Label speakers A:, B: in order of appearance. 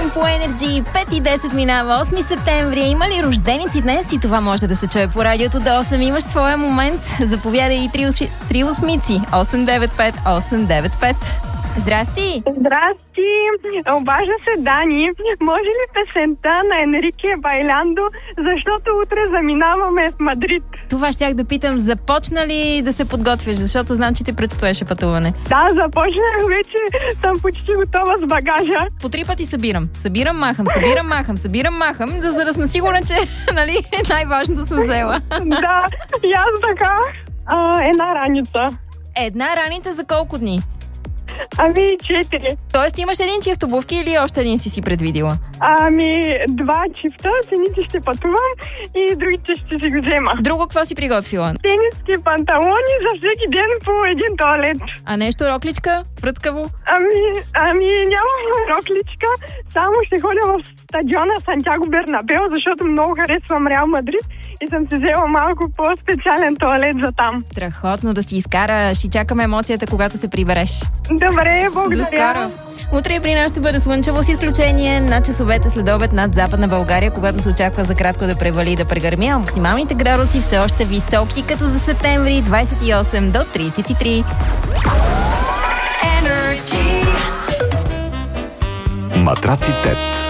A: Morning по Energy. 5:10 минава, 8 септември. Има ли рожденици днес? И това може да се чуе по радиото до 8. Имаш своя момент. Заповядай и три осмици. 895 895. Здрасти!
B: Здрасти! Обажда се Дани. Може ли песента на Енрике Байландо, защото утре заминаваме в Мадрид?
A: Това щях да питам, започна ли да се подготвяш, защото знам, че ти предстоеше пътуване.
B: Да, започнах вече. Съм почти готова с багажа.
A: По 3 пъти събирам. Събирам, махам, за да съм сигурна, че нали, най-важното съм взела.
B: Да, и аз така. Една раница.
A: Една раница за колко дни?
B: 4.
A: Тоест имаш един чифт обувки или още един си предвидила?
B: 2 чифта, едните ще пътувам и другите ще си го взема.
A: Друго какво си приготвила?
B: Тениски панталони за всеки ден по един туалет.
A: А нещо рокличка? Връцкаво?
B: Нямам рокличка, само ще ходя в стадиона Сантьяго Бернабео, защото много харесвам Реал Мадрид и съм си взела малко по-специален туалет за там.
A: Страхотно да си изкараш и чакаме емоцията, когато се прибереш.
B: Добре, благодаря.
A: Утре при нас ще бъде слънчево, с изключение на часовете след обед над Западна България, когато се очаква за кратко да превали и да прегърми, а максималните градуси все още високи, като за септември 28 до 33.
C: Матраци Тет.